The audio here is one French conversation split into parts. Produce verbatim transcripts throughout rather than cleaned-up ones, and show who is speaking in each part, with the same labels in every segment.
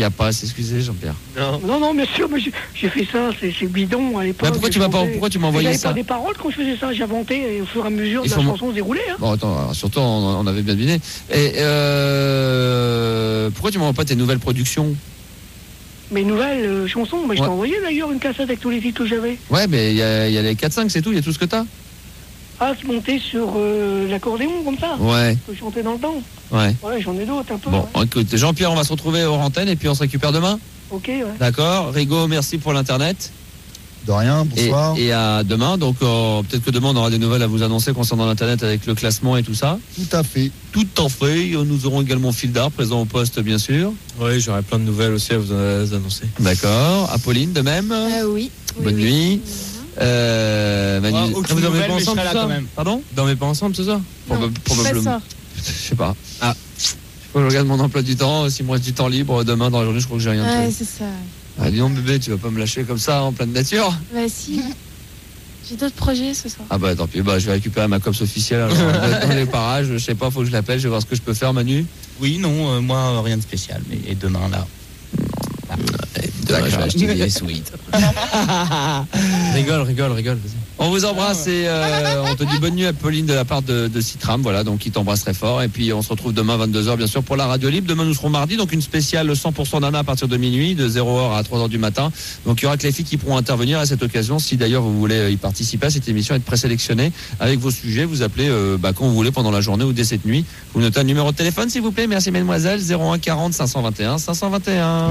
Speaker 1: n'y a pas, excusez Jean-Pierre.
Speaker 2: Non, non, non, bien sûr, mais j'ai fait ça, c'est bidon à l'époque.
Speaker 1: Bah pourquoi tu m'as pas, pourquoi tu m'as envoyé ça?
Speaker 2: J'avais pas des paroles quand je faisais ça, j'inventais et au fur et à mesure de la
Speaker 1: sont...
Speaker 2: chanson se déroulait. Hein.
Speaker 1: Bon, attends, alors, surtout on, on avait bien deviné. Et euh, pourquoi tu m'envoies pas tes nouvelles productions?
Speaker 2: Mes nouvelles euh, chansons, mais ouais. Je t'ai envoyé d'ailleurs une cassette avec tous les titres que j'avais.
Speaker 1: Ouais, mais il y a, y a les quatre cinq, c'est tout, il y a tout ce que t'as.
Speaker 2: Ah, se monter sur euh, l'accordéon comme ça.
Speaker 1: Ouais.
Speaker 2: Je peux chanter dans le temps.
Speaker 1: Ouais.
Speaker 2: Ouais, j'en ai d'autres un peu.
Speaker 1: Bon,
Speaker 2: ouais.
Speaker 1: Écoute, Jean-Pierre, on va se retrouver hors antenne et puis on se récupère demain.
Speaker 2: Ok, ouais.
Speaker 1: D'accord. Rigaud, merci pour l'internet.
Speaker 3: De rien, bonsoir.
Speaker 1: Et, et à demain. Donc euh, peut-être que demain on aura des nouvelles à vous annoncer concernant l'internet avec le classement et tout ça.
Speaker 3: Tout à fait.
Speaker 1: Tout en fait. Nous aurons également Fildar présent au poste, bien sûr.
Speaker 4: Oui, j'aurai plein de nouvelles aussi à vous annoncer.
Speaker 1: D'accord. Apolline, de même.
Speaker 5: Euh, oui.
Speaker 1: Bonne
Speaker 5: oui,
Speaker 1: nuit.
Speaker 5: Oui.
Speaker 4: Euh, Manu, ah, vous dormez pas ensemble
Speaker 1: là,
Speaker 4: quand
Speaker 1: même. Pardon?
Speaker 4: Vous dormez pas ensemble ce soir?
Speaker 5: Non,
Speaker 1: Probablement. Je sais pas. Ah. Je regarde mon emploi du temps. S'il me reste du temps libre demain dans la journée, je crois que j'ai rien
Speaker 5: ouais,
Speaker 1: fait.
Speaker 5: c'est ça.
Speaker 1: Ah, dis donc bébé, tu vas pas me lâcher comme ça en pleine nature?
Speaker 5: Bah si. J'ai d'autres projets ce soir.
Speaker 1: Ah bah tant pis, bah je vais récupérer ma cops officielle alors, dans les parages, je sais pas, faut que je l'appelle, je vais voir ce que je peux faire. Manu?
Speaker 6: Oui, non, euh, moi rien de spécial, mais et demain là.
Speaker 1: Ah, demain, je vais acheter des sweets.
Speaker 4: rigole, rigole, rigole.
Speaker 1: On vous embrasse et euh, on te dit bonne nuit à Pauline de la part de, de Citram, voilà, donc qui t'embrasse très fort. Et puis on se retrouve demain vingt-deux heures bien sûr pour la radio libre. Demain nous serons mardi, donc une spéciale cent pour cent Nana à partir de minuit, de zéro heure à trois heures du matin. Donc il y aura que les filles qui pourront intervenir à cette occasion. Si d'ailleurs vous voulez y participer à cette émission, être présélectionné avec vos sujets, vous appelez euh, bah, quand vous voulez pendant la journée ou dès cette nuit. Vous notez un numéro de téléphone s'il vous plaît. Merci mesdemoiselles. zéro un quarante cinq cent vingt et un cinq cent vingt et un.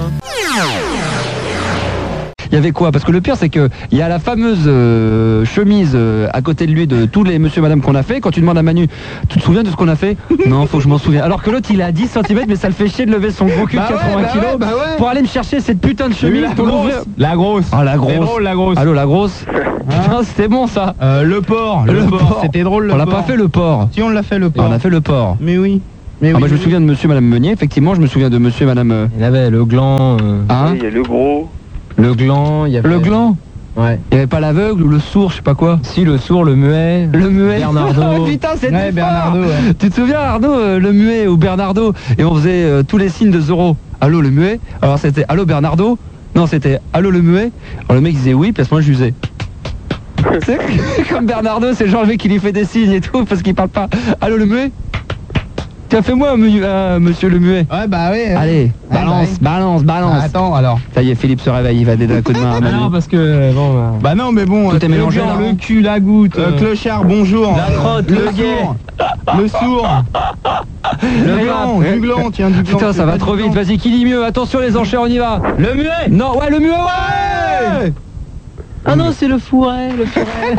Speaker 1: Il y avait quoi? Parce que le pire c'est que il y a la fameuse euh, chemise euh, à côté de lui de tous les monsieur madame qu'on a fait. Quand tu demandes à Manu, tu te souviens de ce qu'on a fait? Non, faut que je m'en souvienne. Alors que l'autre il est à dix centimètres mais ça le fait chier de lever son gros cul de bah quatre-vingts ouais, bah kilos ouais, bah ouais. Pour aller me chercher cette putain de chemise
Speaker 7: la
Speaker 1: pour
Speaker 7: grosse,
Speaker 1: l'ouvrir.
Speaker 7: La grosse.
Speaker 1: Ah la grosse.
Speaker 7: Drôle, la grosse.
Speaker 1: Allô la grosse. Putain c'était bon ça.
Speaker 7: Euh, le porc. Le, le porc. porc. C'était drôle le
Speaker 1: on
Speaker 7: porc.
Speaker 1: On l'a pas fait le porc.
Speaker 7: Si on l'a fait le porc.
Speaker 1: On a fait le porc.
Speaker 7: Mais oui. Mais
Speaker 1: ah,
Speaker 7: oui,
Speaker 1: moi je me
Speaker 7: oui.
Speaker 1: souviens de monsieur et madame Meunier. Effectivement je me souviens de monsieur et madame. Euh...
Speaker 7: Il avait le gland. Euh...
Speaker 1: Hein?
Speaker 8: Oui, il y a le gros.
Speaker 7: Le gland, il y avait...
Speaker 1: Le gland?
Speaker 7: Ouais.
Speaker 1: Il n'y avait pas l'aveugle ou le sourd, je sais pas quoi.
Speaker 7: Si, le sourd, le muet.
Speaker 1: Le muet.
Speaker 7: Bernardo.
Speaker 1: Oh putain, c'était
Speaker 7: ouais, Bernardo, ouais.
Speaker 1: Tu te souviens, Arnaud, euh, le muet ou Bernardo? Et on faisait euh, tous les signes de Zorro. Allô, le muet? Alors c'était allô, Bernardo? Non, c'était allô, le muet? Alors le mec disait oui, puis à ce moment je lui faisais. C'est comme Bernardo, c'est genre le mec qui lui fait des signes et tout, parce qu'il parle pas. Allô, le muet? Tiens, fais-moi, euh, monsieur le muet.
Speaker 7: Ouais, bah oui.
Speaker 1: Allez,
Speaker 7: ah,
Speaker 1: balance,
Speaker 7: bah, oui.
Speaker 1: balance, balance.
Speaker 7: Ah, attends, alors.
Speaker 1: Ça y est, Philippe se réveille, il va donner un coup de main à Manu.
Speaker 7: Ah non, parce que, bon... Bah, bah non, mais bon...
Speaker 1: Tout est mélangé,
Speaker 7: le,
Speaker 1: là,
Speaker 7: le cul, la goutte... Euh, clochard, bonjour.
Speaker 1: La crotte,
Speaker 7: le,
Speaker 1: le gay.
Speaker 7: Le sourd. Le gland, du gland, tiens, du gland.
Speaker 1: Putain, ça va trop vite, vas-y, qui dit mieux? Attention les enchères, on y va.
Speaker 7: Le muet.
Speaker 1: Non, ouais, le muet, ouais, ouais.
Speaker 7: Ah non, c'est le fourret, le fourret.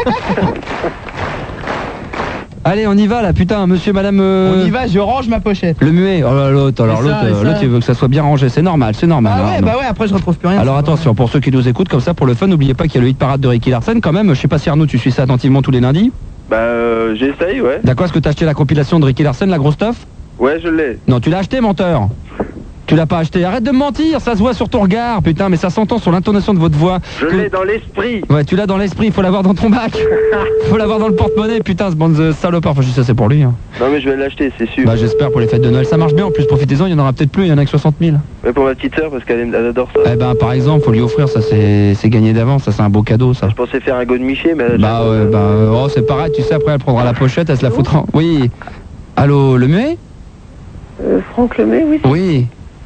Speaker 1: Allez, on y va là, putain, monsieur, madame... Euh...
Speaker 7: On y va, je range ma pochette.
Speaker 1: Le muet, oh là l'autre, alors l'autre, euh, l'autre il veut que ça soit bien rangé, c'est normal, c'est normal.
Speaker 7: Ah ouais,
Speaker 1: alors,
Speaker 7: bah ouais, après je retrouve plus rien.
Speaker 1: Alors attention, pour ceux qui nous écoutent, comme ça, pour le fun, n'oubliez pas qu'il y a le hit parade de Ricky Larson quand même, je sais pas si Arnaud, tu suis ça attentivement tous les lundis.
Speaker 8: Bah euh, j'essaye, ouais.
Speaker 1: D'accord, est-ce que t'as acheté la compilation de Ricky Larson, la grosse stuff?
Speaker 8: Ouais, je l'ai.
Speaker 1: Non, tu l'as acheté, menteur. Tu l'as pas acheté, arrête de me mentir, ça se voit sur ton regard, putain, mais ça s'entend sur l'intonation de votre voix.
Speaker 8: Je
Speaker 1: que...
Speaker 8: l'ai dans l'esprit.
Speaker 1: Ouais, tu l'as dans l'esprit, faut l'avoir dans ton bac. Faut l'avoir dans le porte-monnaie, putain, ce bande de salopards. Enfin, je dis ça, c'est pour lui. Hein.
Speaker 8: Non, mais je vais l'acheter, c'est sûr.
Speaker 1: Bah, j'espère pour les fêtes de Noël, ça marche bien. En plus, profitez-en, il y en aura peut-être plus, il y en a que soixante mille.
Speaker 8: Mais pour ma petite sœur, parce qu'elle elle adore ça.
Speaker 1: Eh ben, par exemple, faut lui offrir, ça c'est gagné d'avance, ça c'est un beau cadeau, ça.
Speaker 8: Je pensais faire un godemiché, mais... Elle
Speaker 1: bah, ouais, euh... bah, oh, c'est pareil, tu sais, après, elle prendra la pochette, elle se la foutra. Oui. Allô, le muet?
Speaker 2: euh, Franck le muet, oui.
Speaker 1: Oui.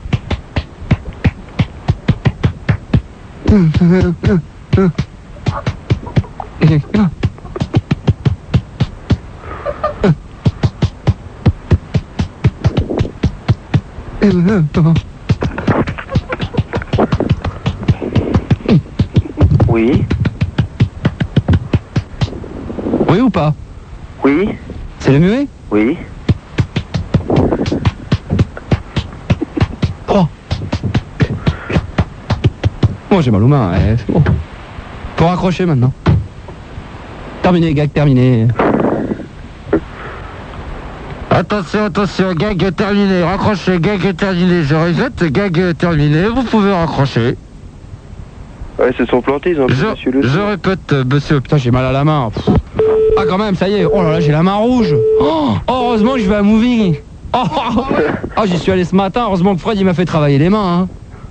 Speaker 8: Oui.
Speaker 1: Oui ou pas?
Speaker 8: Oui.
Speaker 1: C'est le muet?
Speaker 8: Oui.
Speaker 1: Oh. Bon, j'ai mal aux mains, ouais, c'est bon. Faut raccrocher maintenant. Terminé, gag terminé. Attention, attention, gag terminé, raccrochez, gag terminé, je répète, gag terminé, vous pouvez raccrocher.
Speaker 8: Ouais, ils se sont plantés, ils ont
Speaker 1: je,
Speaker 8: monsieur le...
Speaker 1: Je répète, monsieur, putain, j'ai mal à la main. Pff. Ah, quand même, ça y est, oh là là, j'ai la main rouge. Oh, heureusement que je vais à Moving. Oh, oh, oh, j'y suis allé ce matin, heureusement que Fred, il m'a fait travailler les mains, hein.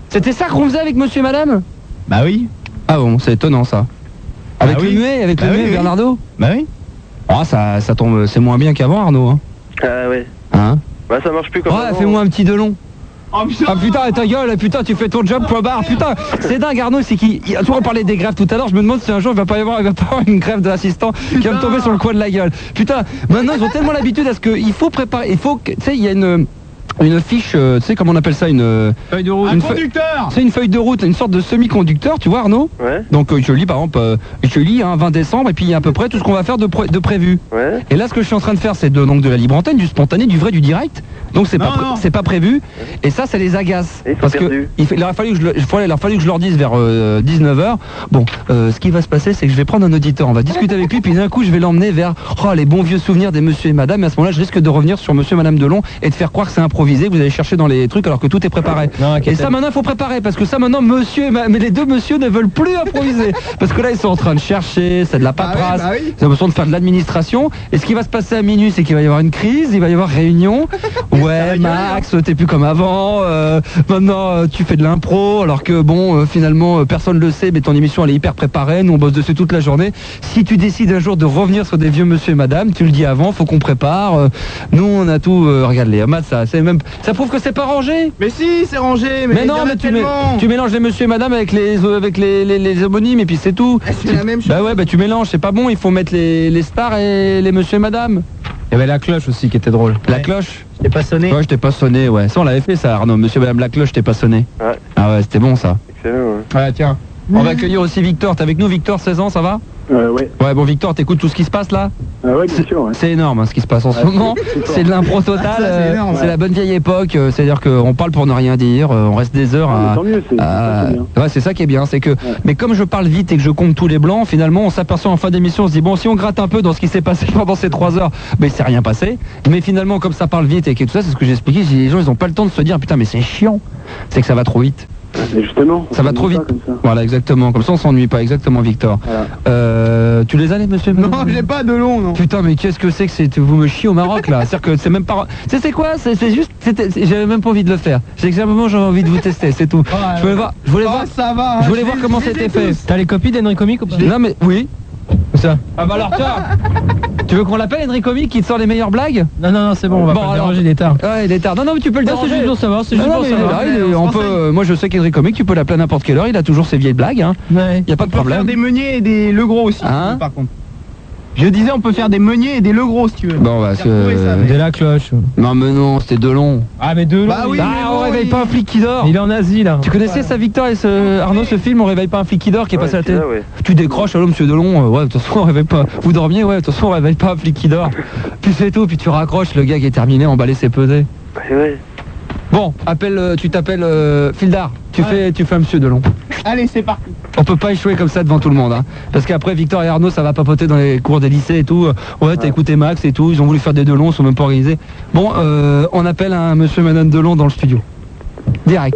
Speaker 9: C'était ça qu'on faisait avec monsieur et madame?
Speaker 7: Bah oui.
Speaker 9: Ah bon, c'est étonnant ça. Avec
Speaker 7: bah
Speaker 9: le
Speaker 7: oui.
Speaker 9: muet, avec
Speaker 7: bah
Speaker 9: le
Speaker 7: oui,
Speaker 9: muet,
Speaker 7: oui.
Speaker 9: Bernardo?
Speaker 7: Bah oui.
Speaker 9: Oh, ça, ça tombe, c'est moins bien qu'avant, Arnaud. Hein,
Speaker 8: Ah ouais.
Speaker 9: hein
Speaker 8: Bah ça marche plus comme
Speaker 9: Ouais,
Speaker 8: avant.
Speaker 9: fais-moi un petit Delon.
Speaker 7: Oh putain.
Speaker 9: Ah putain, ta gueule, putain, tu fais ton job, point barre. Putain, c'est dingue, Arnaud, c'est qu'il. il- Toi, on parlait des grèves tout à l'heure. Je me demande si un jour il va pas y avoir, il va pas y avoir une grève d'assistant qui va me tomber sur le coin de la gueule. Putain, maintenant ils ont tellement l'habitude à ce qu'il faut préparer. Il faut que. Tu sais, il y a une. Une fiche, euh, tu sais comment on appelle ça, une
Speaker 7: Feuille de route.
Speaker 9: une
Speaker 7: Un
Speaker 9: feuille-
Speaker 7: conducteur.
Speaker 9: c'est une feuille de route, une sorte de semi-conducteur, tu vois Arnaud?
Speaker 8: Ouais,
Speaker 9: Donc euh, je lis par exemple, euh, je lis hein, vingt décembre et puis il y a à peu près tout ce qu'on va faire de, pré- de prévu.
Speaker 8: ouais.
Speaker 9: Et là ce que je suis en train de faire c'est de, donc de la libre antenne, du spontané, du vrai, du direct. Donc c'est
Speaker 7: Non,
Speaker 9: pas, pré-
Speaker 7: non.
Speaker 9: c'est pas prévu. Et ça ça les agace.
Speaker 8: Et ils sont
Speaker 9: Parce que
Speaker 8: perdus.
Speaker 9: il, fait- il aurait fallu que je, le- il faudrait- il aurait fallu que je leur dise vers euh, dix-neuf heures. Bon, euh, ce qui va se passer c'est que je vais prendre un auditeur, on va discuter avec lui, puis d'un coup je vais l'emmener vers oh, les bons vieux souvenirs des monsieur et madame. Et à ce moment-là je risque de revenir sur monsieur et madame Delon et de faire croire que c'est improvisé, que vous allez chercher dans les trucs alors que tout est préparé.
Speaker 7: Non,
Speaker 9: Et ça maintenant il faut préparer parce que ça maintenant monsieur et ma- mais les deux monsieur ne veulent plus improviser parce que là ils sont en train de chercher, c'est de la
Speaker 7: Bah oui,
Speaker 9: paperasse,
Speaker 7: bah oui.
Speaker 9: ils ont besoin de faire de l'administration et ce qui va se passer à minuit c'est qu'il va y avoir une crise, il va y avoir réunion. Ouais Max, t'es plus comme avant, euh, maintenant euh, tu fais de l'impro alors que bon euh, finalement euh, personne le sait mais ton émission elle est hyper préparée, nous on bosse dessus toute la journée. Si tu décides un jour de revenir sur des vieux monsieur et madame, tu le dis avant, faut qu'on prépare. euh, nous on a tout, euh, regarde les Matt, ça c'est même ça prouve que c'est pas rangé.
Speaker 7: Mais si, c'est rangé. Mais,
Speaker 9: Mais
Speaker 7: il y
Speaker 9: non,
Speaker 7: en a
Speaker 9: mais tu, mets-
Speaker 7: tellement.
Speaker 9: tu mélanges les monsieur et madame avec les avec les, les, les homonymes et puis c'est tout.
Speaker 7: Ah, c'est la même chose.
Speaker 9: Bah ouais, bah tu mélanges, c'est pas bon, il faut mettre les, les stars et les monsieur et madame. Il y avait la cloche aussi qui était drôle. La
Speaker 7: Ouais.
Speaker 9: cloche?
Speaker 7: Je t'ai pas sonné.
Speaker 9: Ouais, je t'ai pas sonné, ouais. Ça on l'avait fait ça, Arnaud, monsieur et madame la cloche, je t'ai pas sonné.
Speaker 8: Ouais.
Speaker 9: Ah ouais, c'était bon ça.
Speaker 8: Excellent, ouais.
Speaker 9: Ouais, tiens. On va accueillir aussi Victor, t'es avec nous Victor, seize ans, ça va?
Speaker 10: Euh, ouais.
Speaker 9: Ouais, bon Victor, t'écoutes tout ce qui se passe là?
Speaker 10: Ah ouais, bien sûr. Ouais.
Speaker 9: C'est énorme hein, ce qui se passe en ce
Speaker 10: Ouais,
Speaker 9: moment.
Speaker 10: c'est- c'est
Speaker 9: C'est de l'impro total,
Speaker 7: Ah, ça, c'est
Speaker 9: euh,
Speaker 7: énorme,
Speaker 9: c'est
Speaker 7: ouais.
Speaker 9: la bonne vieille époque, euh, c'est-à-dire qu'on parle pour ne rien dire, euh, on reste des heures
Speaker 10: Ah, mais
Speaker 9: à...
Speaker 10: tant mieux, c'est c'est ça
Speaker 9: Ah,
Speaker 10: qui est bien.
Speaker 9: ouais, c'est ça qui est bien, c'est que. Mais comme je parle vite et que je compte tous les blancs, finalement, on s'aperçoit en fin d'émission, on se dit bon, si on gratte un peu dans ce qui s'est passé pendant ces trois heures, ben il s'est rien passé. Mais finalement, comme ça parle vite et que tout ça, c'est ce que j'ai expliqué. j'ai dit, les gens, ils ont pas le temps de se dire putain, mais c'est chiant. C'est que ça va trop vite.
Speaker 10: Mais justement.
Speaker 9: Ça va trop vite.
Speaker 10: Comme ça.
Speaker 9: Voilà, exactement. Comme ça, on s'ennuie pas. Exactement, Victor.
Speaker 10: Voilà.
Speaker 9: Euh, tu les as les monsieur?
Speaker 7: Non, j'ai pas de long, non.
Speaker 9: Putain, mais qu'est-ce que c'est que c'est vous me chiez au Maroc là? C'est-à-dire que c'est même pas. Tu sais c'est quoi? C'est c'est juste. c'était- c'est- J'avais même pas envie de le faire. J'ai simplement j'avais envie de vous tester, c'est tout. Je voulais voir. Je voulais
Speaker 7: Oh,
Speaker 9: voir.
Speaker 7: ça va.
Speaker 9: Je voulais
Speaker 7: je
Speaker 9: voir
Speaker 7: les-
Speaker 9: comment
Speaker 7: je les ai
Speaker 9: c'était fait.
Speaker 7: tous.
Speaker 4: T'as les copies d'Henry Comic ou pas?
Speaker 9: Non mais oui. Ça. Ah bah alors toi. Tu veux qu'on l'appelle Henry Comic qui te sort les meilleures blagues?
Speaker 4: Non, non, non, c'est bon, on va
Speaker 9: Bon,
Speaker 4: pas le
Speaker 9: alors-
Speaker 4: déranger, il est tard.
Speaker 9: Ouais, il est tard. Non non mais tu peux le
Speaker 4: Non,
Speaker 9: déranger.
Speaker 4: c'est juste pour savoir, c'est
Speaker 9: Non,
Speaker 4: juste
Speaker 9: non,
Speaker 4: pour
Speaker 9: mais il est
Speaker 4: savoir.
Speaker 9: là, il est-
Speaker 7: on
Speaker 9: on
Speaker 7: se
Speaker 9: peut,
Speaker 7: renseigne.
Speaker 9: euh, moi je sais qu'Henry Comic tu peux l'appeler à n'importe quelle heure, il a toujours ses vieilles blagues hein.
Speaker 4: Ouais.
Speaker 9: Y a pas de
Speaker 7: On peut faire
Speaker 9: problème.
Speaker 7: des meuniers et des le gros aussi.
Speaker 9: Hein
Speaker 7: par contre. Je disais, on peut faire des meuniers et des le gros si tu veux.
Speaker 9: Bon bah
Speaker 7: J'ai retrouvé ça, mais-
Speaker 4: Dès la cloche.
Speaker 9: non mais non, c'était Delon.
Speaker 4: Ah, mais deux
Speaker 7: Bah oui,
Speaker 9: Ah,
Speaker 7: mais
Speaker 9: on
Speaker 7: bon,
Speaker 9: réveille
Speaker 7: il-
Speaker 9: pas un flic qui dort.
Speaker 4: Il est en Asie là.
Speaker 9: Tu connaissais ça Victor et ce Arnaud ce film On réveille pas un flic qui dort qui est
Speaker 8: Ouais,
Speaker 9: passé à la
Speaker 8: c'est
Speaker 9: télé?
Speaker 8: ça, ouais.
Speaker 9: Tu décroches, allô monsieur Delon, euh, ouais de toute façon on réveille pas. Vous dormiez, ouais de toute façon on réveille pas un flic qui dort. Puis c'est tout, puis tu raccroches, le gag est terminé, emballé c'est pesé.
Speaker 8: Ouais, ouais.
Speaker 9: Bon, appelle, euh, tu t'appelles euh, Fildar, tu
Speaker 7: Ouais.
Speaker 9: fais tu fais un monsieur Delon.
Speaker 7: Allez, c'est parti.
Speaker 9: On peut pas échouer comme ça devant tout le monde hein. Parce qu'après Victor et Arnaud ça va papoter dans les cours des lycées et tout. Ouais t'as écouté Max et tout, ils ont voulu faire des Delon, ils sont même pas organisés. Bon euh, on appelle un monsieur et madame Delon dans le studio. Direct.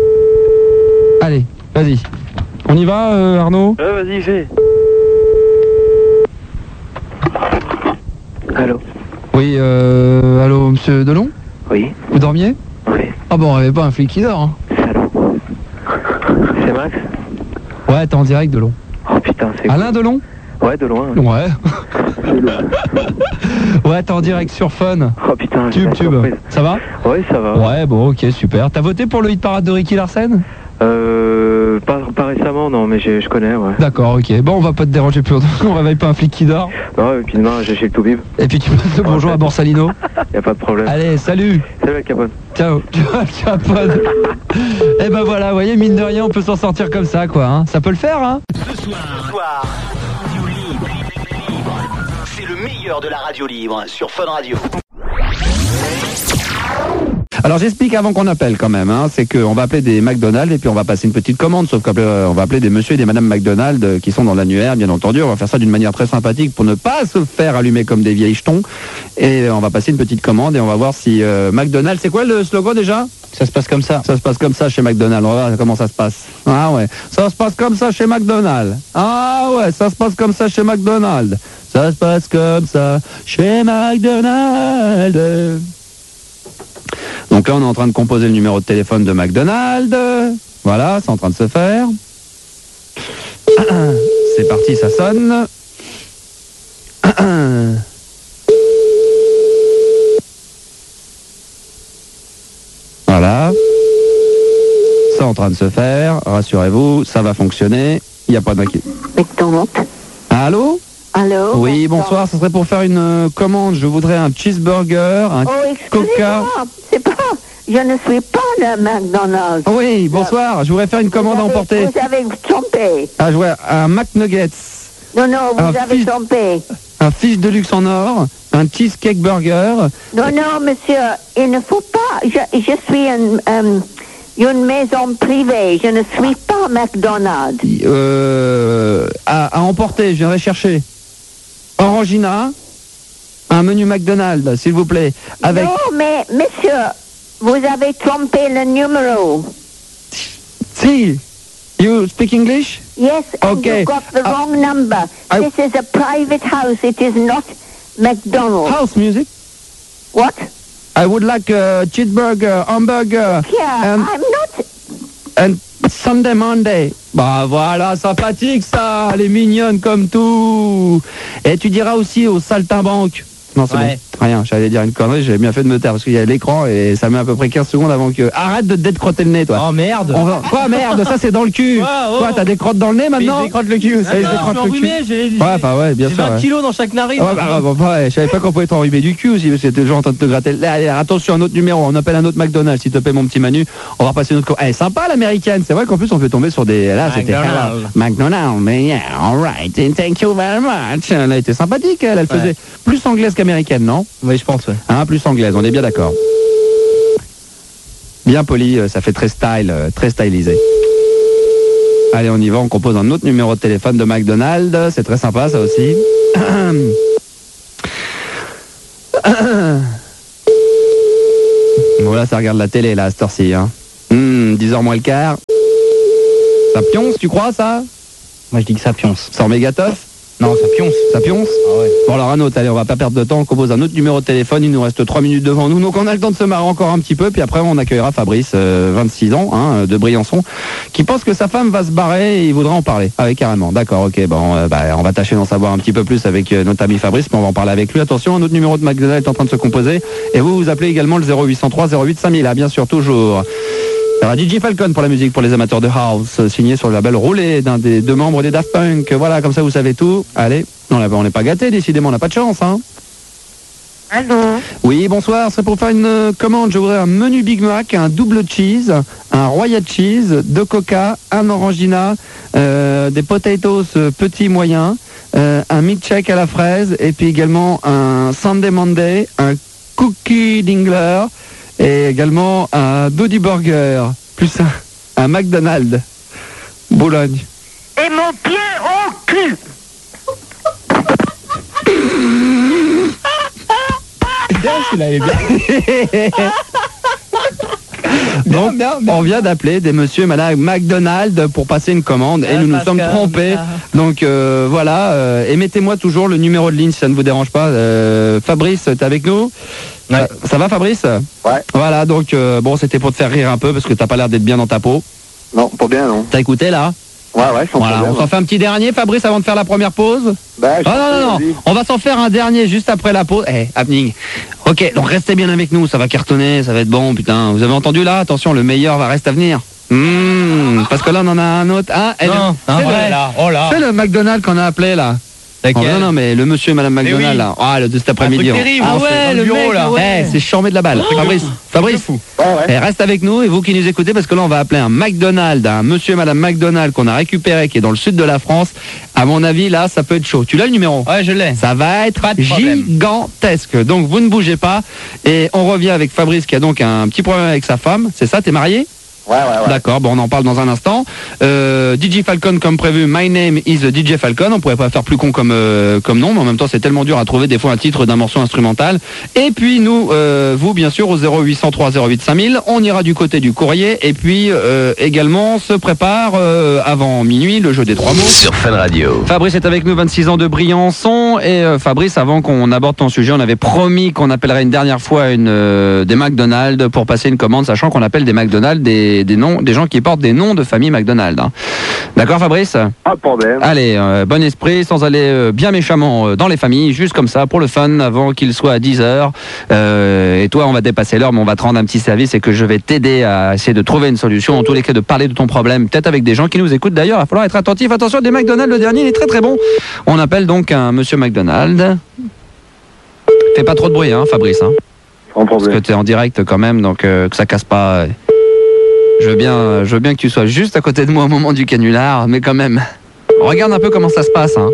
Speaker 9: Allez, vas-y. On y va euh, Arnaud?
Speaker 8: Ouais, vas-y, fais. Allô?
Speaker 9: Oui, euh, allô, monsieur Delon?
Speaker 8: Oui?
Speaker 9: Vous dormiez?
Speaker 8: Oui.
Speaker 9: Ah bon, on avait pas un flic qui dort, hein.
Speaker 8: Salaud. C'est Max?
Speaker 9: Ouais, t'es en direct, Delon.
Speaker 8: Oh putain, c'est
Speaker 9: Alain Delon?
Speaker 8: cool. Ouais, de loin. Ouais.
Speaker 9: Ouais. Ouais, t'es en direct sur Fun.
Speaker 8: Oh putain, j'ai
Speaker 9: Tube,
Speaker 8: la
Speaker 9: tube.
Speaker 8: surprise.
Speaker 9: Ça va?
Speaker 8: Ouais, ça va.
Speaker 9: Ouais, bon, ok, super. T'as voté pour le hit parade de Ricky Larsen?
Speaker 8: Euh, pas, pas récemment, non, mais je, je connais, ouais.
Speaker 9: D'accord, ok. Bon, on va pas te déranger plus longtemps. On réveille pas un flic qui dort.
Speaker 8: Non, et puis demain, j'ai chez le Toubib.
Speaker 9: Et puis tu passes le bonjour à Borsalino.
Speaker 8: Y a pas de problème.
Speaker 9: Allez, salut.
Speaker 8: Salut, la Capone.
Speaker 9: Ciao. Ciao, Pod. Et ben voilà, vous voyez, mine de rien, on peut s'en sortir comme ça, quoi. Hein. Ça peut le faire, hein.
Speaker 11: Ce soir, Radio Libre. C'est le meilleur de la radio libre sur Fun Radio.
Speaker 1: Alors j'explique avant qu'on appelle quand même, hein, c'est qu'on va appeler des McDonald's et puis on va passer une petite commande, sauf qu'on euh, va appeler des monsieur et des madame McDonald's euh, qui sont dans l'annuaire, bien entendu. On va faire ça d'une manière très sympathique pour ne pas se faire allumer comme des vieilles jetons. Et euh, on va passer une petite commande et on va voir si euh, McDonald's, c'est quoi le slogan déjà?
Speaker 6: Ça se passe comme ça.
Speaker 1: Ça se passe comme ça chez McDonald's, on va voir comment ça se passe. Ah ouais, ça se passe comme ça chez McDonald's. Ah ouais, ça se passe comme ça chez McDonald's. Ça se passe comme ça chez McDonald's. Donc
Speaker 9: Donc là, on est en train de composer le numéro de téléphone de McDonald's. Voilà, c'est en train de se faire. C'est parti, ça sonne. Voilà. C'est en train de se faire. Rassurez-vous, ça va fonctionner. Il n'y a pas d'inquiétude.
Speaker 10: McDonald's.
Speaker 9: Allô?
Speaker 10: Allô?
Speaker 9: Oui, bonsoir. Ce serait pour faire une euh, commande. Je voudrais un cheeseburger, un
Speaker 10: Oh,
Speaker 9: Coca.
Speaker 10: excusez-moi, c'est pas... Je ne suis pas le McDonald's.
Speaker 9: Oui, bonsoir. Je voudrais faire une commande à
Speaker 10: Vous avez-
Speaker 9: emporter.
Speaker 10: Vous avez trompé.
Speaker 9: Ah, je vois un McNuggets,
Speaker 10: Non, non, vous
Speaker 9: Un
Speaker 10: avez
Speaker 9: fiche-
Speaker 10: trompé.
Speaker 9: un fish de luxe en or, un cheesecake burger.
Speaker 10: Non, non, monsieur, il ne faut pas... Je, je suis une, euh, une maison privée. Je ne suis pas McDonald's.
Speaker 9: Euh, à, à emporter, je viendrai chercher. Orangina, un menu McDonald's, s'il vous plaît. Avec...
Speaker 10: Non, mais, monsieur, vous avez trompé le numéro.
Speaker 9: Si, you speak English?
Speaker 10: Yes, and
Speaker 9: Okay.
Speaker 10: you got the
Speaker 9: Uh,
Speaker 10: wrong number.
Speaker 9: I-
Speaker 10: This is a private house. It is not McDonald's.
Speaker 9: House music?
Speaker 10: What?
Speaker 9: I would like a cheeseburger, hamburger,
Speaker 10: Yeah,
Speaker 9: Um,
Speaker 10: I'm not...
Speaker 9: and Sunday Monday. Bah voilà, sympathique ça, elle est mignonne comme tout. Et tu diras aussi au saltimbanque. Non, c'est
Speaker 6: Ouais.
Speaker 9: bon. Rien, j'allais dire une connerie, j'avais bien fait de me taire parce qu'il y a l'écran et ça met à peu près quinze secondes avant que... Arrête de te décrotter le nez, toi.
Speaker 6: Oh merde.
Speaker 9: On va... Quoi, merde, ça c'est dans le cul.
Speaker 6: Ouais, oh.
Speaker 9: Quoi, t'as des crottes dans le nez maintenant?
Speaker 6: Il décrotte le cul aussi.
Speaker 9: Ah, il
Speaker 6: Ah,
Speaker 9: décrotte
Speaker 6: je suis
Speaker 9: le cul.
Speaker 6: enrhumé, j'ai
Speaker 9: Ouais, enfin ouais, bien
Speaker 6: j'ai
Speaker 9: sûr.
Speaker 6: vingt
Speaker 9: ouais.
Speaker 6: kilos dans chaque narine.
Speaker 9: Ouais, bah, bah, bah, ouais, je savais pas qu'on pouvait t'enrhumer du cul aussi, parce que t'es toujours en train de te gratter. Là, allez, attention, un autre numéro, on appelle un autre McDonald's, s'il te plaît, mon petit Manu. On va repasser une autre. Eh, sympa l'américaine, c'est vrai qu'en plus on peut tomber sur des. Là, c'était
Speaker 6: McDonald's.
Speaker 9: hello, McDonald's, mais yeah, alright, and thank you very much. Elle a été sympathique, elle, elle faisait
Speaker 6: Ouais.
Speaker 9: plus anglaise qu'américaine, non?
Speaker 6: Oui, je pense, ouais.
Speaker 9: Hein, plus anglaise, on est bien d'accord. Bien poli, euh, ça fait très style, euh, très stylisé. Allez, on y va, on compose un autre numéro de téléphone de McDonald's, c'est très sympa ça aussi. Voilà, ça regarde la télé là à cette heure-ci. Hein. Hmm, dix heures moins le quart. Ça pionce, tu crois ça?
Speaker 6: Moi, je dis que ça pionce.
Speaker 9: Sans mégateuf?
Speaker 6: Non, ça pionce.
Speaker 9: Ça pionce?
Speaker 6: Ah ouais.
Speaker 9: Bon alors un autre, allez, on va pas perdre de temps, on compose un autre numéro de téléphone, il nous reste trois minutes devant nous, donc on a le temps de se marrer encore un petit peu, puis après on accueillera Fabrice, euh, vingt-six ans, hein, de Briançon, qui pense que sa femme va se barrer et il voudra en parler. Ah oui, carrément, d'accord, ok, bon, euh, bah, on va tâcher d'en savoir un petit peu plus avec euh, notre ami Fabrice, mais on va en parler avec lui. Attention, un autre numéro de McDonald's est en train de se composer, et vous, vous appelez également le zéro huit cent trois zéro huit cinq mille, ah, bien sûr, toujours. Il y aura D J Falcon pour la musique pour les amateurs de house, signé sur le label Roulé d'un des deux membres des Daft Punk. Voilà, comme ça vous savez tout. Allez, non, là, on n'est pas gâtés, décidément, on n'a pas de chance. Hein.
Speaker 10: Allô?
Speaker 9: Oui, bonsoir, c'est pour faire une euh, commande. Je voudrais un menu Big Mac, un double cheese, un Royal Cheese, deux Coca, un Orangina, euh, des potatoes euh, petits moyens, euh, un milkshake à la fraise, et puis également un Sunday Monday, un Cookie Dingler, et également un Doddy Burger, plus un, un McDonald's, Boulogne.
Speaker 10: Et mon pied au cul!
Speaker 6: Bien, celui-là, il est bien.
Speaker 9: Donc, on vient d'appeler des monsieur et madame McDonald pour passer une commande et
Speaker 6: Ah,
Speaker 9: nous nous
Speaker 6: Pascal,
Speaker 9: sommes trompés.
Speaker 6: ah.
Speaker 9: Donc euh, voilà, euh, et mettez-moi toujours le numéro de ligne si ça ne vous dérange pas. Euh, Fabrice, t'es avec nous?
Speaker 6: Ouais.
Speaker 9: Ça, ça va Fabrice?
Speaker 3: Ouais.
Speaker 9: Voilà, donc euh, bon, c'était pour te faire rire un peu parce que t'as pas l'air d'être bien dans ta peau.
Speaker 3: Non, pas bien, non.
Speaker 9: T'as écouté là?
Speaker 3: Ouais, ouais, sans
Speaker 9: Voilà,
Speaker 3: problème.
Speaker 9: on s'en fait un petit dernier Fabrice avant de faire la première pause?
Speaker 3: Bah, je
Speaker 9: Ah non, non, non,
Speaker 3: vas-y.
Speaker 9: on va s'en faire un dernier juste après la pause. Eh, happening. Ok, donc restez bien avec nous, ça va cartonner, ça va être bon, putain. Vous avez entendu là? Attention, le meilleur va rester à venir. Mmh, parce que là, on en a un autre. Ah, eh,
Speaker 6: Non,
Speaker 9: le-
Speaker 6: un
Speaker 9: c'est
Speaker 6: vrai,
Speaker 9: le-
Speaker 6: là. Oh là.
Speaker 9: C'est le McDonald's qu'on a appelé là. Oh,
Speaker 6: Laquelle?
Speaker 9: non, non, mais le monsieur et madame
Speaker 6: Mais
Speaker 9: McDonald
Speaker 6: oui.
Speaker 9: là. Ah, le de cet après-midi.
Speaker 6: Un truc
Speaker 9: on-
Speaker 6: terrible,
Speaker 9: Ah
Speaker 6: on fait
Speaker 9: ouais,
Speaker 6: dans le
Speaker 9: le
Speaker 6: bureau,
Speaker 9: mec,
Speaker 6: là.
Speaker 9: ouais. Eh, c'est charmé de la balle. Fabrice, Fabrice.
Speaker 3: Ouais, ouais.
Speaker 9: Eh, reste avec nous et vous qui nous écoutez parce que là on va appeler un McDonald's, un monsieur et madame McDonald qu'on a récupéré qui est dans le sud de la France. À mon avis là ça peut être chaud. Tu l'as le numéro?
Speaker 6: Ouais, je l'ai.
Speaker 9: Ça va être
Speaker 6: Pas de problème.
Speaker 9: gigantesque. Donc vous ne bougez pas et on revient avec Fabrice qui a donc un petit problème avec sa femme. C'est ça, t'es marié?
Speaker 3: Ouais, ouais, ouais.
Speaker 9: D'accord, bon, on en parle dans un instant. Euh, D J Falcon comme prévu, My Name is D J Falcon. On pourrait pas faire plus con comme euh, comme nom, mais en même temps c'est tellement dur à trouver des fois un titre d'un morceau instrumental. Et puis nous, euh, vous bien sûr au zéro huit cent trois zéro huit cinq mille, on ira du côté du courrier et puis euh, également se prépare euh, avant minuit le jeu des trois mots.
Speaker 11: Sur Fun Radio.
Speaker 9: Fabrice est avec nous, vingt-six ans de Briançon. Et euh, Fabrice, avant qu'on aborde ton sujet, on avait promis qu'on appellerait une dernière fois une euh, des McDonald's pour passer une commande, sachant qu'on appelle des McDonald's des des noms, des gens qui portent des noms de famille McDonald's. Hein. D'accord, Fabrice ?
Speaker 3: Pas de problème.
Speaker 9: Allez, euh, bon esprit, sans aller euh, bien méchamment euh, dans les familles, juste comme ça, pour le fun, avant qu'il soit à dix heures. Euh, et toi, on va dépasser l'heure, mais on va te rendre un petit service et que je vais t'aider à essayer de trouver une solution, en tous les cas de parler de ton problème, peut-être avec des gens qui nous écoutent d'ailleurs. Il va falloir être attentif. Attention, des McDonald's, le dernier, il est très très bon. On appelle donc un monsieur McDonald. Fais pas trop de bruit, hein, Fabrice. Hein,
Speaker 3: Sans problème.
Speaker 9: parce que tu es en direct quand même, donc euh, que ça casse pas. Euh. Je veux bien, je veux bien que tu sois juste à côté de moi au moment du canular, mais quand même, regarde un peu comment ça se passe. Hein.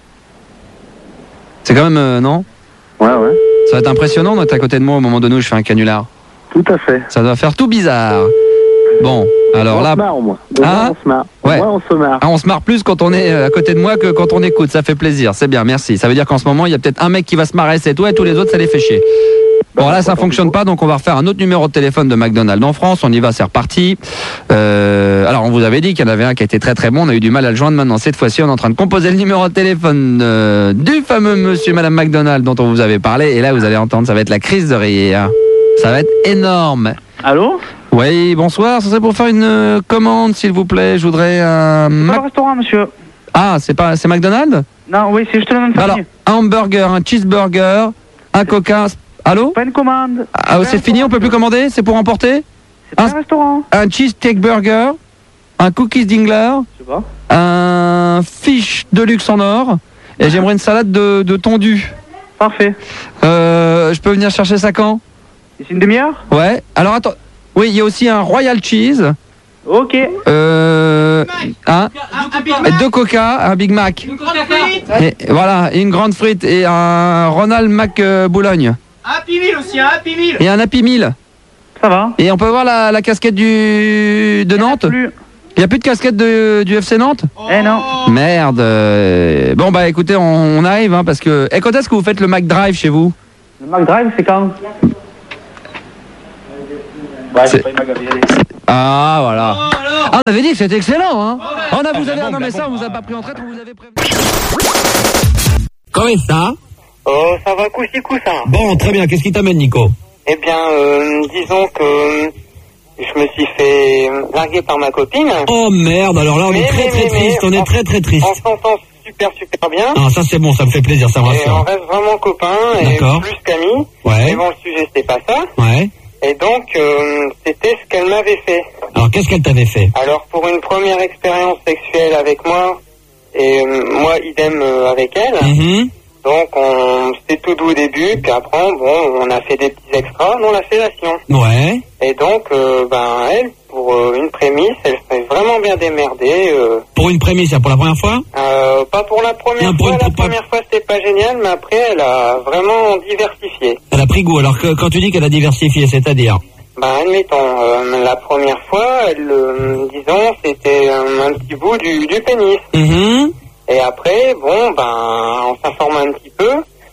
Speaker 9: C'est quand même, euh, non ?
Speaker 3: Ouais, ouais.
Speaker 9: Ça va être impressionnant d'être à côté de moi au moment donné où je fais un canular.
Speaker 3: Tout à fait.
Speaker 9: Ça doit faire tout bizarre. Bon, alors
Speaker 3: on
Speaker 9: là...
Speaker 3: se marre au moins. Au
Speaker 9: Ah,
Speaker 3: moins, on se marre. Au
Speaker 9: ouais.
Speaker 3: moins, on se marre.
Speaker 9: Ah, on se marre plus quand on est à côté de moi que quand on écoute, ça fait plaisir, c'est bien, merci. Ça veut dire qu'en ce moment, il y a peut-être un mec qui va se marrer, c'est toi, et tous les autres, ça les fait chier. Bon, là, ça fonctionne pas, donc on va refaire un autre numéro de téléphone de McDonald's en France. On y va, c'est reparti. Euh, alors, on vous avait dit qu'il y en avait un qui était très très bon. On a eu du mal à le joindre. Maintenant, cette fois-ci, on est en train de composer le numéro de téléphone euh, du fameux monsieur, madame McDonald dont on vous avait parlé. Et là, vous allez entendre, ça va être la crise de rire. Ça va être énorme.
Speaker 12: Allô ?
Speaker 9: Oui, bonsoir. Ce serait pour faire une euh, commande, s'il vous plaît. Je voudrais un...
Speaker 12: Mac... Pas le restaurant, monsieur.
Speaker 9: Ah, c'est pas, c'est McDonald's ?
Speaker 12: Non, oui, c'est juste le nom de famille.
Speaker 9: Alors, un hamburger, un cheeseburger, un coca... Allô ?
Speaker 12: Pas une commande.
Speaker 9: Ah, c'est fini, on peut plus commander ? C'est pour emporter ?
Speaker 12: C'est pas un, un restaurant.
Speaker 9: Un cheesesteak burger, un cookies dingler,
Speaker 12: je sais pas.
Speaker 9: Un fish de luxe en or, et j'aimerais une salade de, de tondu.
Speaker 12: Parfait.
Speaker 9: Euh, je peux venir chercher ça quand ?
Speaker 12: D'ici une demi-heure ?
Speaker 9: Ouais. Alors attends. Oui, il y a aussi un royal cheese.
Speaker 12: Ok.
Speaker 9: Euh, un, et deux coca, un Big Mac.
Speaker 12: Une grande frite.
Speaker 9: Et, voilà, et une grande frite et un Ronald Mac euh, Boulogne.
Speaker 12: Un Happy Meal aussi, un Happy Meal.
Speaker 9: Et un Happy Meal.
Speaker 12: Ça va.
Speaker 9: Et on peut voir la, la casquette du de Nantes ?
Speaker 12: Plus.
Speaker 9: Il n'y a plus de casquette de, du F C Nantes ?
Speaker 12: Eh non.
Speaker 9: Merde. Euh, bon bah écoutez, on, on arrive hein, parce que. Et quand est-ce que vous faites le Mac Drive chez vous ?
Speaker 12: Le Mac Drive, c'est quand ?
Speaker 9: Ouais, c'est pas une Mac. Ah voilà. Oh, ah, on avait dit que c'était excellent hein. Oh, on a vous avez non mais ça on vous a pas pris en traître, on vous avait prévenu.
Speaker 1: Comment ça ?
Speaker 13: Oh, ça va coup-ci coup-ça.
Speaker 1: Bon, très bien. Qu'est-ce qui t'amène, Nico ?
Speaker 13: Eh bien, euh, disons que euh, je me suis fait larguer par ma copine.
Speaker 1: Oh merde, alors là on
Speaker 13: mais,
Speaker 1: est très
Speaker 13: mais,
Speaker 1: très
Speaker 13: mais,
Speaker 1: triste,
Speaker 13: mais,
Speaker 1: on est très très triste.
Speaker 13: On s'entend super super bien.
Speaker 1: Ah ça c'est bon, ça me fait plaisir, ça me rassure.
Speaker 13: Et on reste vraiment copains et plus qu'amis.
Speaker 1: Ouais.
Speaker 13: Mais bon, le sujet c'était pas ça.
Speaker 1: Ouais.
Speaker 13: Et donc, euh, c'était ce qu'elle m'avait fait.
Speaker 1: Alors qu'est-ce qu'elle t'avait fait ?
Speaker 13: Alors pour une première expérience sexuelle avec moi, et euh, moi idem euh, avec elle.
Speaker 1: Mm-hmm.
Speaker 13: Donc on c'était tout doux au début, puis après bon on a fait des petits extras, on la fellation.
Speaker 1: Ouais.
Speaker 13: Et donc euh, ben elle pour euh, une prémisse, elle s'est vraiment bien démerdée. Euh,
Speaker 1: pour une prémisse, pour la première fois ?
Speaker 13: euh, Pas pour la première
Speaker 1: non,
Speaker 13: fois.
Speaker 1: Une,
Speaker 13: la
Speaker 1: pas...
Speaker 13: première fois c'était pas génial, mais après elle a vraiment diversifié.
Speaker 1: Elle a pris goût. Alors que quand tu dis qu'elle a diversifié, c'est-à-dire ?
Speaker 13: Ben admettons, euh, la première fois, elle, euh, disons, c'était euh, un petit bout du, du pénis.
Speaker 1: Mm-hmm.
Speaker 13: Et après, bon, ben, on s'informe un petit peu.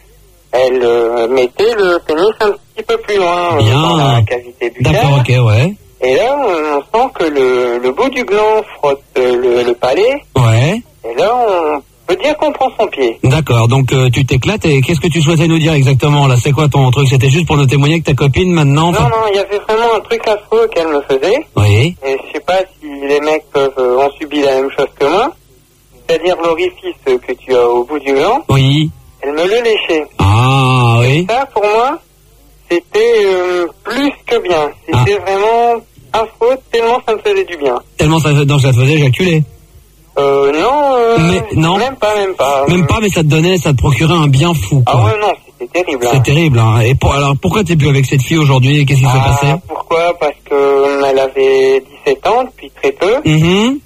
Speaker 13: Elle euh, mettait le pénis un petit peu plus loin euh, dans la cavité buccale.
Speaker 1: D'accord, ok, ouais.
Speaker 13: Et là, on sent que le, le bout du gland frotte euh, le, le palais.
Speaker 1: Ouais.
Speaker 13: Et là, on peut dire qu'on prend son pied.
Speaker 1: D'accord, donc euh, tu t'éclates. Et qu'est-ce que tu souhaitais nous dire exactement là ? C'est quoi ton truc ? C'était juste pour nous témoigner que ta copine maintenant...
Speaker 13: Non, non, il y avait vraiment un truc affreux qu'elle me faisait.
Speaker 1: Oui.
Speaker 13: Et je sais pas si les mecs peuvent, euh, ont subi la même chose que moi. C'est-à-dire l'orifice que tu as au bout du gland.
Speaker 1: Oui.
Speaker 13: Elle me le léchait.
Speaker 1: Ah, oui.
Speaker 13: Et ça, pour moi, c'était euh, plus que bien. C'était ah. vraiment affreux, tellement ça me faisait du bien.
Speaker 1: Tellement ça, donc ça te faisait éjaculer ?
Speaker 13: Euh, non, euh,
Speaker 1: mais, non.
Speaker 13: Même pas, même pas.
Speaker 1: Même pas, mais ça te donnait, ça te procurait un bien fou, quoi.
Speaker 13: Ah ouais, non, c'était terrible.
Speaker 1: C'est
Speaker 13: hein.
Speaker 1: terrible, hein. Et pour, alors, pourquoi t'es plus avec cette fille aujourd'hui ? Qu'est-ce qui s'est
Speaker 13: ah,
Speaker 1: passé ?
Speaker 13: Pourquoi ? Parce que elle avait dix-sept ans depuis très peu.
Speaker 1: Mm-hmm.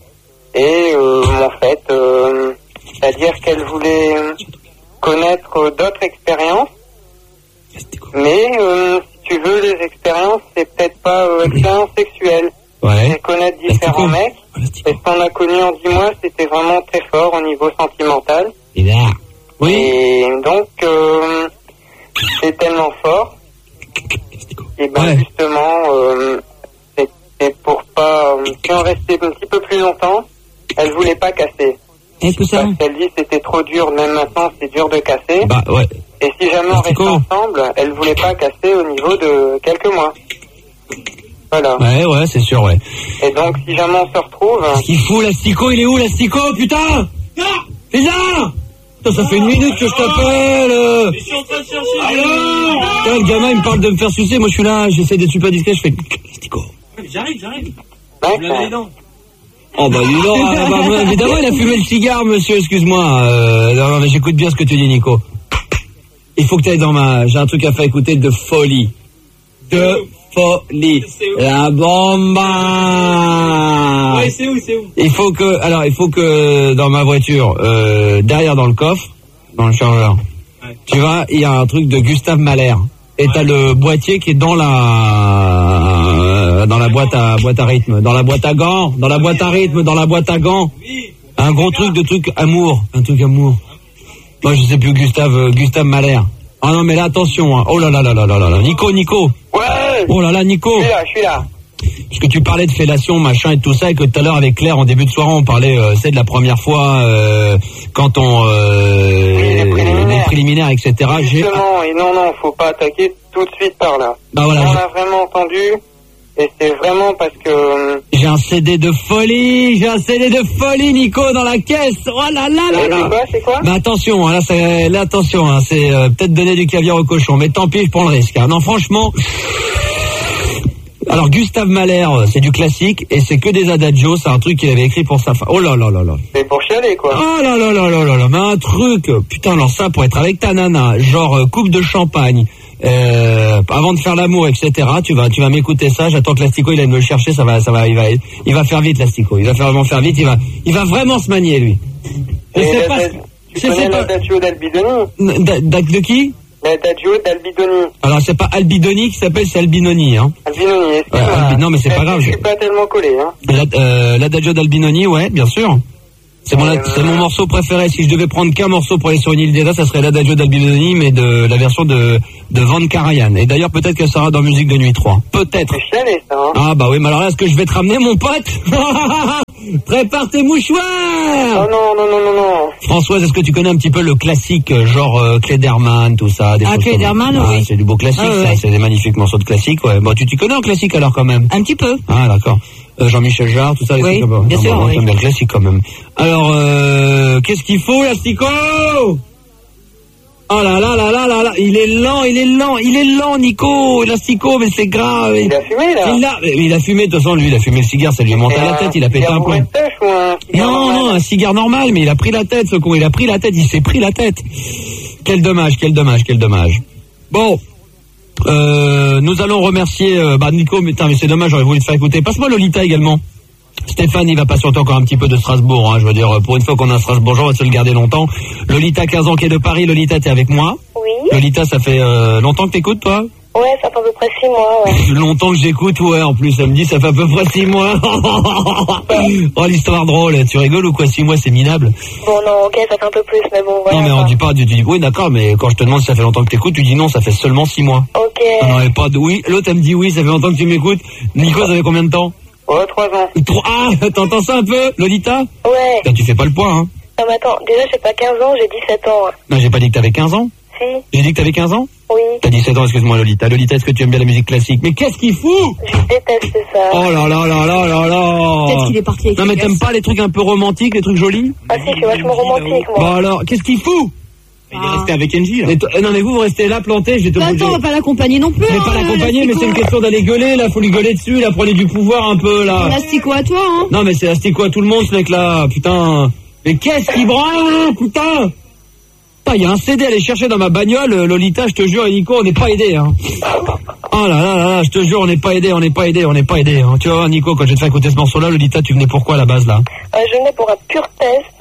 Speaker 13: Et euh, en fait, euh, c'est-à-dire qu'elle voulait connaître d'autres expériences. Mais euh, si tu veux, les expériences, c'est peut-être pas euh, expérience sexuelle. Ouais. Et connaître différents mecs. Et ce qu'on a connu en dix mois, c'était vraiment très fort au niveau sentimental.
Speaker 14: Et là. Oui.
Speaker 13: Et donc, euh, c'est tellement fort. Et ben ouais. justement, euh, c'était pour pas... Euh, si on restait un petit peu plus longtemps, elle voulait pas casser.
Speaker 14: Et tout ça.
Speaker 13: Parce qu'elle dit c'était trop dur, même maintenant c'est dur de casser.
Speaker 14: Bah ouais.
Speaker 13: Et si jamais on restait ensemble, elle voulait pas casser au niveau de quelques mois. Voilà.
Speaker 14: Ouais, ouais, c'est sûr, ouais.
Speaker 13: Et donc, si jamais on se retrouve...
Speaker 14: Qu'est-ce qu'il fout, l'astico? Il est où, l'astico, putain? Fais ça! Putain, ça fait une minute que je t'appelle.
Speaker 12: Je suis en train de chercher.
Speaker 14: Alors putain, le gamin, il me parle de me faire sucer. Moi, je suis là, j'essaie d'être super discret. Je fais l'astico.
Speaker 12: J'arrive, j'arrive.
Speaker 13: Ouais,
Speaker 12: vous l'avez les dents.
Speaker 14: Oh, bah, dis donc, ah, bah, évidemment, il a fumé le cigare, monsieur, excuse-moi. Euh, non, mais j'écoute bien ce que tu dis, Nico. Il faut que tu ailles dans ma... J'ai un truc à faire écouter de folie. De... folie. La bomba.
Speaker 12: Ouais, c'est où, c'est où?
Speaker 14: Il faut que, alors, il faut que dans ma voiture, euh, derrière dans le coffre, dans le chargeur, ouais. Tu vois, il y a un truc de Gustave Mahler. Et ouais. T'as le boîtier qui est dans la, dans la boîte à, boîte à rythme, dans la boîte à gants, dans la boîte à rythme, dans la boîte à gants. Un gros truc de truc amour, un truc amour. Moi, je sais plus Gustave, euh, Gustave Mahler. Ah non, mais là, attention, hein. Oh là là là là là là là. Nico, Nico.
Speaker 13: Ouais.
Speaker 14: Oh là là, Nico.
Speaker 13: Je suis là, je suis là.
Speaker 14: Parce que tu parlais de fellation, machin et tout ça, et que tout à l'heure avec Claire, en début de soirée, on parlait, euh, c'est de la première fois, euh, quand on, euh,
Speaker 13: oui, les préliminaires,
Speaker 14: les préliminaires et cetera.
Speaker 13: Justement, et non, non, faut pas attaquer tout de suite par là.
Speaker 14: Bah voilà.
Speaker 13: On a vraiment entendu, et c'est vraiment parce que...
Speaker 14: J'ai un C D de folie, j'ai un C D de folie, Nico, dans la caisse. Oh là là là là.
Speaker 13: C'est quoi, c'est quoi?
Speaker 14: Bah attention, hein, là, c'est, là, attention, hein, c'est euh, peut-être donner du caviar au cochon, mais tant pis, je prends le risque. Hein. Non, franchement... Alors, Gustave Mahler, c'est du classique, et c'est que des adagios, c'est un truc qu'il avait écrit pour sa femme. Oh là là là là.
Speaker 13: C'est pour chialer, quoi.
Speaker 14: Oh là là là là là là, mais un truc, putain, alors ça, pour être avec ta nana, genre euh, coupe de champagne, euh, avant de faire l'amour, et cetera, tu vas, tu vas m'écouter ça, j'attends que l'astico, il aille me le chercher, ça va, ça va, il va, il va faire vite, l'astico, il va faire vraiment faire vite, il va, il va vraiment se manier, lui. Je sais pas,
Speaker 13: tu connais l'adagio d'Albidoni?
Speaker 14: De qui?
Speaker 13: L'adagio d'Albidoni.
Speaker 14: Alors, c'est pas Albidoni qui s'appelle, c'est Albinoni, hein.
Speaker 13: Albinoni, excuse-moi.
Speaker 14: Ouais, Albi... Non, mais c'est pas grave.
Speaker 13: Je suis pas tellement collé, hein.
Speaker 14: La, euh, l'adagio d'Albinoni, ouais, bien sûr. C'est mon, euh... c'est mon morceau préféré. Si je devais prendre qu'un morceau pour aller sur une île déserte, ça serait l'adagio d'Albinoni, mais de la version de, de Van Karajan. Et d'ailleurs, peut-être qu'elle sera dans Musique de Nuit trois. Peut-être.
Speaker 13: C'est chialé, ça, hein.
Speaker 14: Ah, bah oui, mais alors là, est-ce que je vais te ramener, mon pote? Prépare tes mouchoirs!
Speaker 13: Oh non, non, non, non, non.
Speaker 14: Françoise, est-ce que tu connais un petit peu le classique, genre euh, Klederman, tout ça? Des
Speaker 15: ah, Klederman, oui.
Speaker 14: Ah, c'est du beau classique, ah, ouais. Ça. C'est des magnifiques morceaux de classique, ouais. Bon, tu t'y connais en classique alors quand même?
Speaker 15: Un petit peu.
Speaker 14: Ah, d'accord. Euh, Jean-Michel Jarre, tout ça, les
Speaker 15: oui,
Speaker 14: trucs comme ça.
Speaker 15: Bien
Speaker 14: non,
Speaker 15: sûr,
Speaker 14: bon,
Speaker 15: oui.
Speaker 14: J'aime bien le classique quand même. Alors, euh, qu'est-ce qu'il faut, l'astico? Oh là là là là là là, il est lent, il est lent, il est lent, Nico, l'astico, mais c'est grave.
Speaker 13: Il a fumé, là.
Speaker 14: Il a, il a fumé, de toute façon, lui, il a fumé le cigare, ça lui est monté à la tête, il a pété un plomb. Non, non, un cigare normal, mais il a pris la tête, ce con, il a pris la tête, il s'est pris la tête. Quel dommage, quel dommage, quel dommage. Bon, euh, nous allons remercier, euh, bah, Nico, mais, mais c'est dommage, j'aurais voulu te faire écouter. Passe-moi Lolita également. Stéphane, il va patienter encore un petit peu de Strasbourg, hein, je veux dire, pour une fois qu'on a un Strasbourgeois, on va se le garder longtemps. Lolita, quinze ans, qui est de Paris. Lolita, t'es avec moi?
Speaker 16: Oui.
Speaker 14: Lolita, ça fait euh, longtemps que t'écoutes, toi?
Speaker 16: Ouais, ça fait à peu près six mois, ouais.
Speaker 14: Longtemps que j'écoute, ouais, en plus, elle me dit, ça fait à peu près six mois. Oh, l'histoire drôle, tu rigoles ou quoi? Six mois, c'est minable.
Speaker 16: Bon, non, ok, ça fait un peu plus, mais bon, voilà.
Speaker 14: Non, mais on dit pas, tu dis, oui, d'accord, mais quand je te demande si ça fait longtemps que t'écoutes, tu dis non, ça fait seulement six mois.
Speaker 16: Ok.
Speaker 14: Ah non, et pas de oui. L'autre, elle me dit oui, ça fait longtemps que tu m'écoutes. Nico, ça fait combien de temps?
Speaker 13: Ouais, trois ans.
Speaker 14: Trois, ah, t'entends ça un peu, Lolita?
Speaker 16: Ouais.
Speaker 14: Putain, tu fais pas le poids, hein?
Speaker 16: Non, mais attends, déjà, j'ai pas quinze ans, j'ai dix-sept ans. Hein.
Speaker 14: Non, j'ai pas dit que t'avais quinze ans?
Speaker 16: Si.
Speaker 14: J'ai dit que t'avais quinze ans?
Speaker 16: Oui.
Speaker 14: T'as dix-sept ans, excuse-moi, Lolita. Lolita, est-ce que tu aimes bien la musique classique? Mais qu'est-ce qu'il fout?
Speaker 16: Je déteste ça.
Speaker 14: Oh là là là là là là.
Speaker 15: Peut-être qu'il est parti avec
Speaker 14: Non, mais t'aimes pas les trucs un peu romantiques, les trucs jolis?
Speaker 16: Ah si, je suis vachement romantique, moi.
Speaker 14: Bon alors, qu'est-ce qu'il fout?
Speaker 15: Il
Speaker 14: est resté avec Angie, là. Mais t- non, mais vous, vous restez là, planté, j'ai te
Speaker 15: bah attends, on va pas l'accompagner non plus.
Speaker 14: Mais
Speaker 15: hein,
Speaker 14: pas l'accompagner, mais c'est une question d'aller gueuler, là, faut lui gueuler dessus, là, prenez du pouvoir un peu, là.
Speaker 15: C'est l'astico à toi, hein.
Speaker 14: Non, mais c'est l'astico à tout le monde, ce mec-là, putain. Mais qu'est-ce qui branle, putain? Putain, il y a un C D à aller chercher dans ma bagnole, Lolita, je te jure, et Nico, on n'est pas aidés, hein. Oh là là là là, je te jure, on n'est pas aidés, on n'est pas aidés, on n'est pas aidés, hein. Tu vois, Nico, quand je vais te faire écouter ce morceau-là, Lolita, tu venais pourquoi à la base, là?
Speaker 16: Euh, je venais pour un pur test.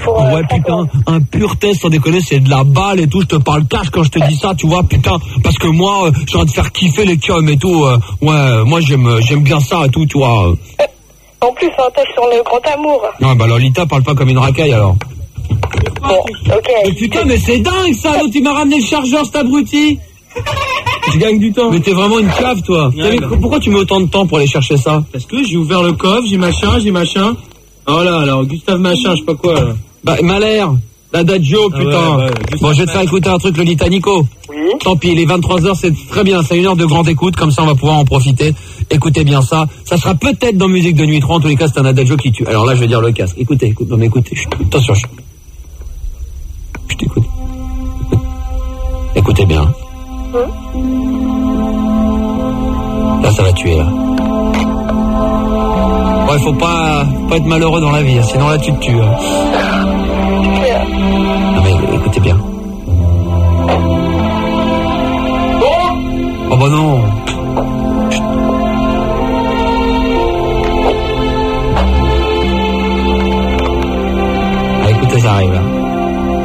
Speaker 16: pour... euh,
Speaker 14: Ouais, putain, un pur test, sans déconner, c'est de la balle et tout. Je te parle cash quand je te dis ça, tu vois, putain. Parce que moi, euh, j'ai envie de faire kiffer les cums et tout. euh, ouais, moi, j'aime j'aime bien ça et tout, tu vois.
Speaker 16: En plus, un test sur le grand amour.
Speaker 14: Non, bah Lolita parle pas comme une racaille, alors.
Speaker 16: Bon, ok.
Speaker 14: Mais putain, mais c'est dingue, ça, l'autre, il m'a ramené le chargeur, cet abruti. Je gagne du temps. Mais t'es vraiment une cave, toi.
Speaker 12: Ouais,
Speaker 14: T'as
Speaker 12: bah.
Speaker 14: mis- Pourquoi tu mets autant de temps pour aller chercher ça?
Speaker 12: Parce que j'ai ouvert le coffre, j'ai machin, j'ai machin. Oh là, alors Gustave machin, je sais pas quoi. Là.
Speaker 14: Bah, Malher, l'adagio,
Speaker 12: Ah
Speaker 14: putain.
Speaker 12: ouais, ouais, juste
Speaker 14: Bon, je vais te faire écouter un truc, Lolita Nico.
Speaker 16: Oui.
Speaker 14: Tant pis, les vingt-trois heures, c'est très bien. C'est une heure de grande écoute, comme ça on va pouvoir en profiter. Écoutez bien ça. Ça sera peut-être dans Musique de Nuit trois. En tous les cas, c'est un adagio qui tue. Alors là, je vais dire le casque. Écoutez, écoute, non mais écoutez. Chut, attention, je, je t'écoute. Écoutez bien. Là, ça va tuer, là. Ouais, faut pas, faut pas être malheureux dans la vie, hein, sinon là, tu te tues. Hein. Non mais écoutez bien. Oh bah non. Chut. Ah, écoutez, ça arrive là.